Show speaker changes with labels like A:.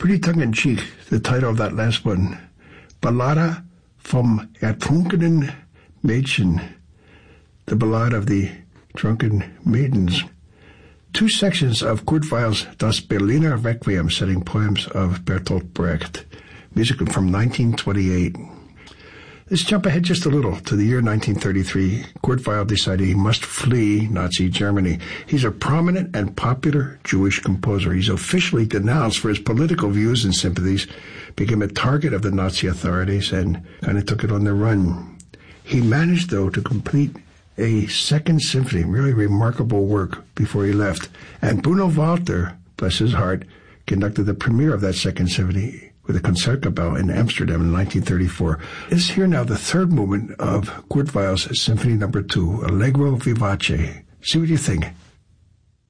A: Pretty tongue-in-cheek, the title of that last one, Ballade vom Ertrunkenen Mädchen, the Ballad of the Drunken Maidens. Two sections of Kurt Weill's Das Berliner Requiem, setting poems of Bertolt Brecht, music from 1928. Let's jump ahead just a little to the year 1933. Kurt Weill decided he must flee Nazi Germany. He's a prominent and popular Jewish composer. He's officially denounced for his political views and sympathies, became a target of the Nazi authorities, and kind of took it on the run. He managed, though, to complete a second symphony, really remarkable work, before he left. And Bruno Walter, bless his heart, conducted the premiere of that second symphony with a Concertgebouw in Amsterdam in 1934. Let's hear now the third movement of Kurt Weill's Symphony No. 2, Allegro Vivace. See what you think.